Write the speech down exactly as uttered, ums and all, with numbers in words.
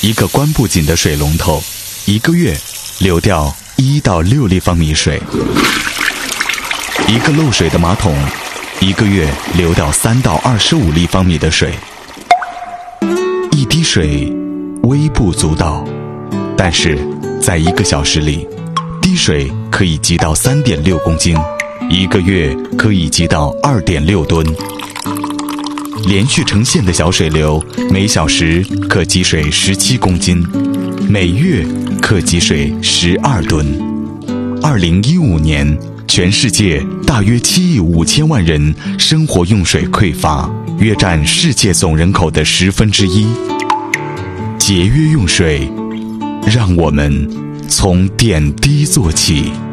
一个关不紧的水龙头，一个月流掉一到六立方米水；一个漏水的马桶，一个月流掉三到二十五立方米的水。一滴水微不足道，但是在一个小时里，滴水可以积到三点六公斤，一个月可以积到二点六吨。连续成线的小水流，每小时可积水十七公斤，每月可积水十二吨。二零一五年，全世界大约七亿五千万人生活用水匮乏，约占世界总人口的十分之一。节约用水，让我们从点滴做起。